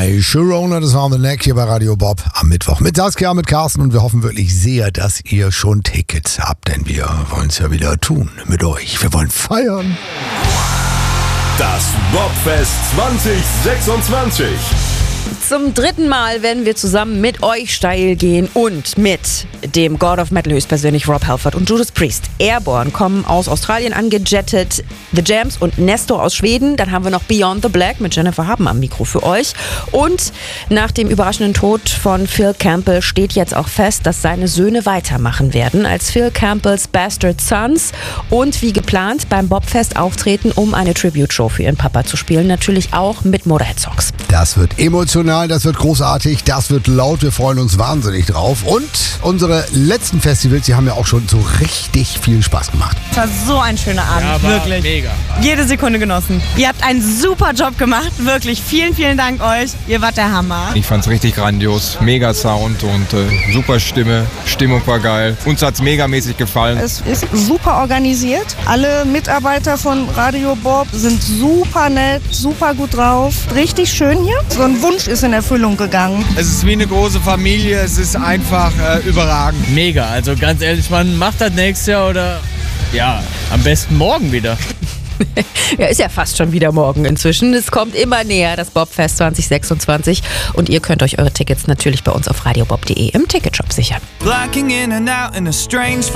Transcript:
My Sharona, das war on the Neck hier bei Radio Bob am Mittwoch mit Saskia, mit Carsten und wir hoffen wirklich sehr, dass ihr schon Tickets habt, denn wir wollen es ja wieder tun mit euch. Wir wollen feiern. Das Bobfest 2026. Zum 3. Mal werden wir zusammen mit euch steil gehen und mit dem God of Metal höchstpersönlich Rob Halford und Judas Priest. Airborne kommen aus Australien angejettet, The Jams und Nestor aus Schweden. Dann haben wir noch Beyond the Black mit Jennifer Haben am Mikro für euch. Und nach dem überraschenden Tod von Phil Campbell steht jetzt auch fest, dass seine Söhne weitermachen werden als Phil Campbells Bastard Sons und wie geplant beim Bobfest auftreten, um eine Tribute-Show für ihren Papa zu spielen. Natürlich auch mit Motorhead-Songs. Das wird emotional, das wird großartig, das wird laut. Wir freuen uns wahnsinnig drauf. Und unsere letzten Festivals, die haben ja auch schon so richtig viel Spaß gemacht. Es war so ein schöner Abend, ja, war wirklich. Mega. Jede Sekunde genossen. Ihr habt einen super Job gemacht, wirklich. Vielen, vielen Dank euch. Ihr wart der Hammer. Ich fand's richtig grandios. Mega Sound und super Stimme. Stimmung war geil. Uns hat's megamäßig gefallen. Es ist super organisiert. Alle Mitarbeiter von Radio Bob sind super nett, super gut drauf. Richtig schön hier. So ein Wunsch ist in Erfüllung gegangen. Es ist wie eine große Familie. Es ist einfach überragend. Mega. Also ganz ehrlich, man macht das nächstes Jahr oder ja, am besten morgen wieder. Ja, ist ja fast schon wieder morgen inzwischen. Es kommt immer näher, das Bobfest 2026. Und ihr könnt euch eure Tickets natürlich bei uns auf radiobob.de im Ticketshop sichern.